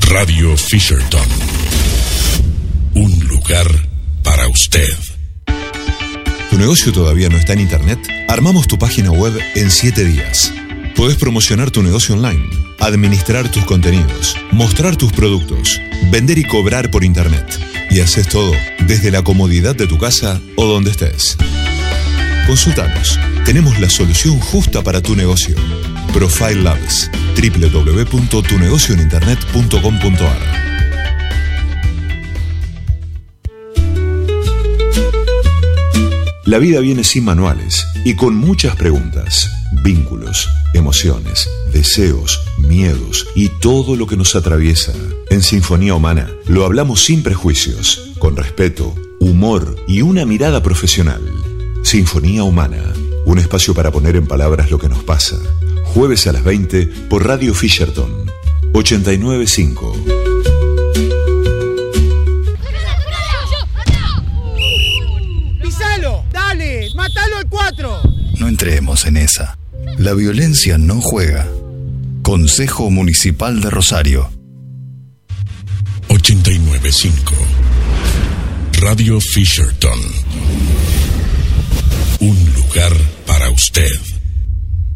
Radio Fisherton. Un lugar para usted. ¿Tu negocio todavía no está en internet? Armamos tu página web en 7 días. Podés promocionar tu negocio online, administrar tus contenidos, mostrar tus productos, vender y cobrar por internet. Y haces todo desde la comodidad de tu casa o donde estés. Consultanos. Tenemos la solución justa para tu negocio. Profile Labs. www.tunegocioeninternet.com.ar. La vida viene sin manuales y con muchas preguntas, vínculos, emociones, deseos, miedos y todo lo que nos atraviesa. En Sinfonía Humana lo hablamos sin prejuicios, con respeto, humor y una mirada profesional. Sinfonía Humana, un espacio para poner en palabras lo que nos pasa. Jueves a las 20 por Radio Fisherton 89.5. ¡Mátalo al 4! No entremos en esa. La violencia no juega. Consejo Municipal de Rosario. 89.5. Radio Fisherton. Un lugar para usted.